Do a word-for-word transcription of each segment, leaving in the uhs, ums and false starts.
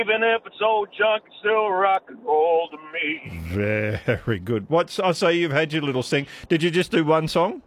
Even if it's old junk, it's still rock and roll to me. Very good. What's I say you've had your little sing. Did you just do one song?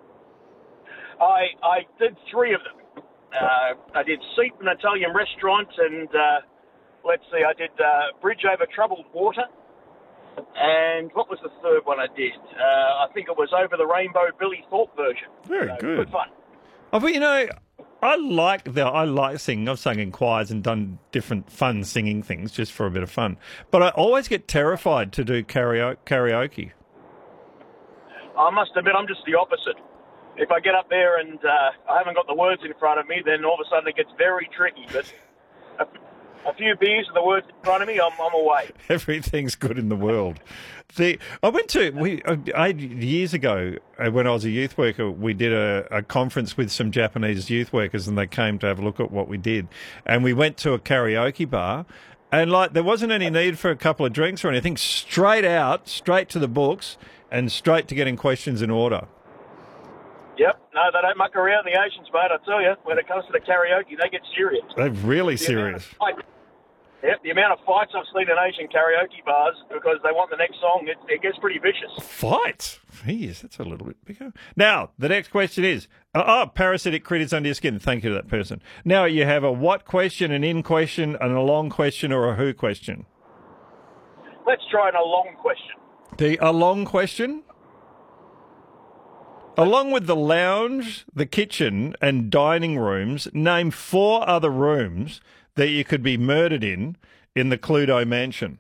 I I did three of them. Uh, I did Seat in Italian Restaurant, and uh, let's see, I did uh, Bridge Over Troubled Water. And what was the third one I did? Uh, I think it was Over the Rainbow, Billy Thorpe version. Very so, good. Good fun. Oh, but you know, I like the I like singing. I've sung in choirs and done different fun singing things just for a bit of fun. But I always get terrified to do karaoke. karaoke. I must admit, I'm just the opposite. If I get up there and uh, I haven't got the words in front of me, then all of a sudden it gets very tricky. But a, a few beers and the words in front of me, I'm, I'm away. Everything's good in the world. The I went to we I, years ago uh, when I was a youth worker. We did a, a conference with some Japanese youth workers, and they came to have a look at what we did. And we went to a karaoke bar, and like there wasn't any need for a couple of drinks or anything. Straight out, straight to the books, and straight to getting questions in order. Yep. No, they don't muck around the Asians, mate. I tell you, when it comes to the karaoke, they get serious. They're really The serious. amount of fight- Yep, the amount of fights I've seen in Asian karaoke bars because they want the next song, it, it gets pretty vicious. Fight? Jeez, that's a little bit bigger. Now, the next question is, uh, oh, parasitic critters under your skin. Thank you to that person. Now you have a what question, an in question, an a long question, or a who question. Let's try an a long question. The a long question? Along with the lounge, the kitchen, and dining rooms, name four other rooms that you could be murdered in in the Cluedo mansion.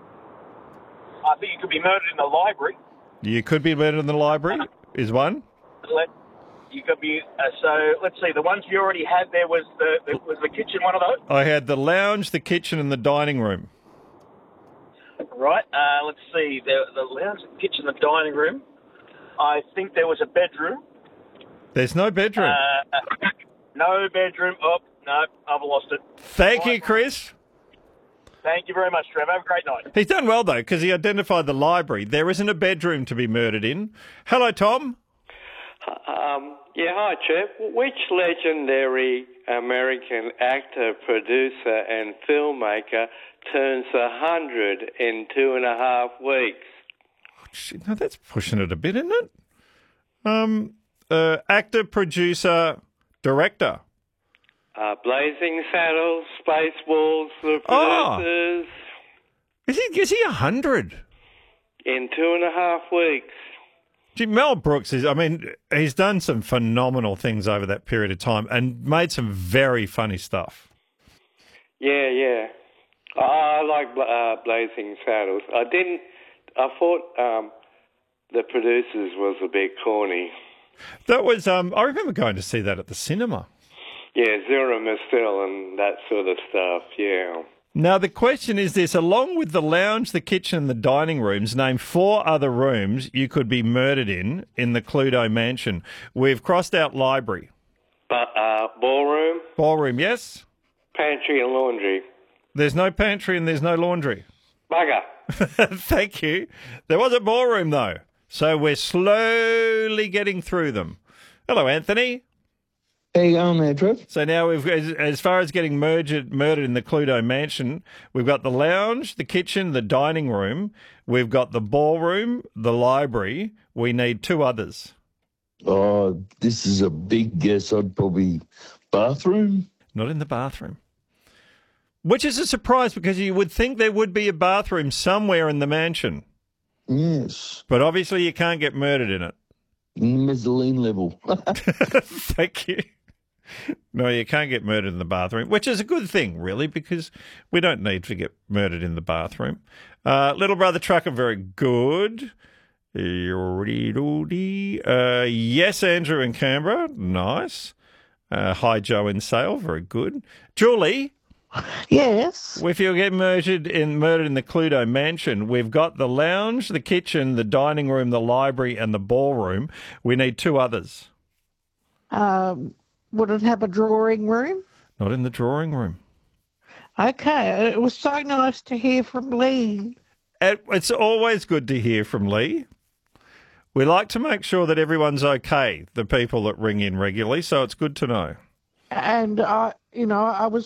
I think you could be murdered in the library. You could be murdered in the library, is one. Let, you could be, uh, so let's see, the ones you already had there was the, the was the kitchen one of those? I had the lounge, the kitchen, and the dining room. Right, uh, let's see, the, the lounge, the kitchen, the dining room. I think there was a bedroom. There's no bedroom. Uh, no bedroom. Oh, no, I've lost it. Thank Right. you, Chris. Thank you very much, Trev. Have a great night. He's done well, though, because he identified the library. There isn't a bedroom to be murdered in. Hello, Tom. Um, yeah, hi, Trev. Which legendary American actor, producer, and filmmaker turns a hundred in two and a half weeks? Shit, no, that's pushing it a bit, isn't it? Um, uh, actor, producer, director. Uh, Blazing Saddles, Spaceballs, The Oh. Producers, Is he? Is he a hundred? in two and a half weeks. Gee, Mel Brooks is. I mean, he's done some phenomenal things over that period of time and made some very funny stuff. Yeah, yeah. I, I like uh, Blazing Saddles. I didn't. I thought um, The Producers was a bit corny. That was. Um, I remember going to see that at the cinema. Yeah, Zero Mistel and that sort of stuff. Yeah. Now, the question is this. Along with the lounge, the kitchen, and the dining rooms, name four other rooms you could be murdered in in the Cluedo mansion. We've crossed out library. But uh, ballroom, Ballroom, yes? pantry, and laundry. There's no pantry and there's no laundry. Bugger. Thank you. There was a ballroom, though. So we're slowly getting through them. Hello, Anthony. How you going there, Trev? So now we've, as, as far as getting murdered, murdered in the Cluedo mansion, we've got the lounge, the kitchen, the dining room. We've got the ballroom, the library. We need two others. Oh, this is a big guess. I'd probably bathroom. Not in the bathroom. Which is a surprise because you would think there would be a bathroom somewhere in the mansion. Yes, But obviously you can't get murdered in it. mezzanine level. Thank you. No, you can't get murdered in the bathroom, which is a good thing, really, because we don't need to get murdered in the bathroom. Uh, Little Brother Trucker, very good. Uh, yes, Andrew in Canberra, nice. Uh, hi, Joe in Sale, very good. Julie, Yes. if you get murdered in murdered in the Cluedo mansion, we've got the lounge, the kitchen, the dining room, the library, and the ballroom. We need two others. Um, would it have a drawing room? Not in the drawing room. Okay. It was so nice to hear from Lee. It, it's always good to hear from Lee. We like to make sure that everyone's okay, the people that ring in regularly, so it's good to know. And, I, you know, I was